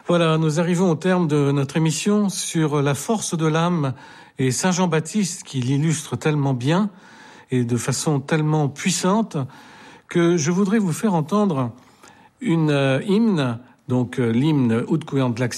Voilà, nous arrivons au terme de notre émission sur la force de l'âme et Saint Jean-Baptiste qui l'illustre tellement bien et de façon tellement puissante que je voudrais vous faire entendre une hymne, donc l'hymne Ut Coeant Laxi